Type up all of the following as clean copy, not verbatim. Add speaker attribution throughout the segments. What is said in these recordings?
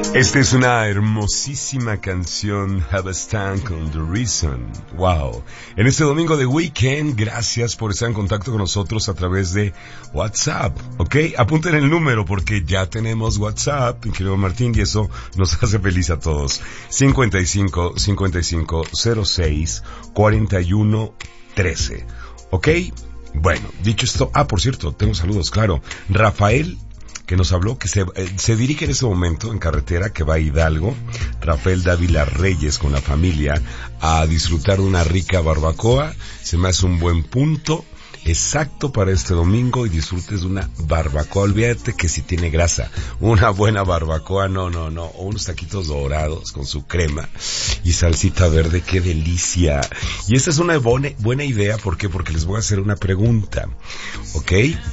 Speaker 1: Esta es una hermosísima canción, Have a Stand con The Reason. Wow. En este domingo de weekend, gracias por estar en contacto con nosotros a través de WhatsApp, ¿ok? Apunten el número porque ya tenemos WhatsApp, mi querido Martín, y eso nos hace feliz a todos. 55 55 06 41 13, ¿ok? Bueno, dicho esto, por cierto, tengo saludos, claro. Rafael, que nos habló, que se dirige en ese momento en carretera, que va a Hidalgo, Rafael Dávila Reyes con la familia, a disfrutar de una rica barbacoa. Se me hace un buen punto exacto para este domingo y disfrutes de una barbacoa. Olvídate que si tiene grasa, una buena barbacoa, no, o unos taquitos dorados con su crema y salsita verde, qué delicia. Y esta es una buena idea, ¿por qué? Porque les voy a hacer una pregunta, ¿ok?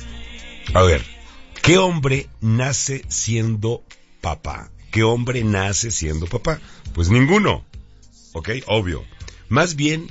Speaker 1: A ver, ¿qué hombre nace siendo papá? ¿Qué hombre nace siendo papá? Pues ninguno, ¿ok? Obvio. Más bien,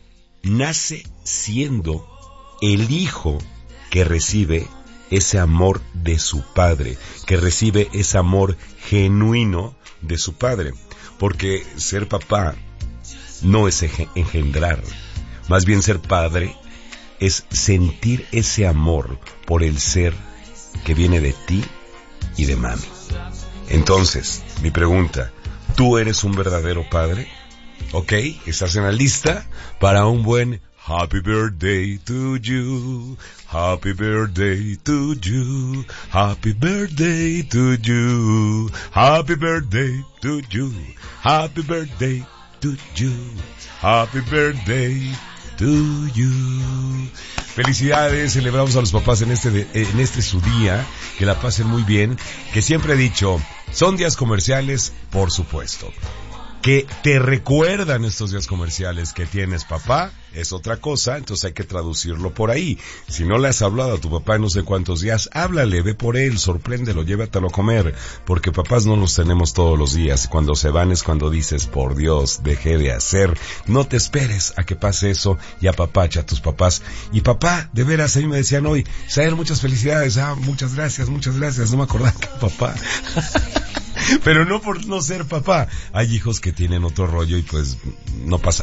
Speaker 1: nace siendo el hijo que recibe ese amor de su padre, que recibe ese amor genuino de su padre. Porque ser papá no es engendrar, más bien ser padre es sentir ese amor por el ser que viene de ti y de mami. Entonces, mi pregunta, ¿tú eres un verdadero padre? ¿Ok? ¿Estás en la lista para un buen Happy Birthday to you? Happy Birthday to you. Happy Birthday to you. Happy Birthday to you. Happy Birthday to you. Happy Birthday to you. Felicidades, celebramos a los papás en este su día, que la pasen muy bien, que siempre he dicho, son días comerciales, por supuesto. Que te recuerdan estos días comerciales que tienes papá, es otra cosa, entonces hay que traducirlo por ahí. Si no le has hablado a tu papá en no sé cuántos días, háblale, ve por él, sorpréndelo, llévatelo a comer, porque papás no los tenemos todos los días. Cuando se van es cuando dices, por Dios, dejé de hacer. No te esperes a que pase eso y apapacha a tus papás. Y papá, de veras, a mí me decían hoy, Saer, muchas felicidades, muchas gracias, no me acordaba que papá. Pero no por no ser papá. Hay hijos que tienen otro rollo y pues no pasa